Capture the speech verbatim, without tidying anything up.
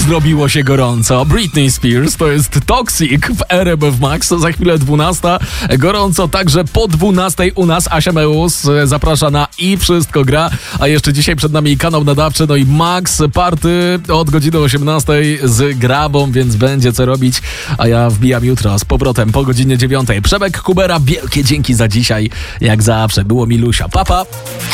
zrobiło się gorąco. Britney Spears, to jest Toxic w R M F Max. Za chwilę dwunasta. Gorąco także po dwunastej u nas. Asia Meus zaprasza na I Wszystko Gra. A jeszcze dzisiaj przed nami kanał nadawczy, no i Max Party od godziny osiemnastej z Grabą, więc będzie co robić. A ja wbijam jutro z powrotem po godzinie dziewiątej. Przemek Kubera, wielkie dzięki za dzisiaj. Jak zawsze, było milusia. Pa, pa.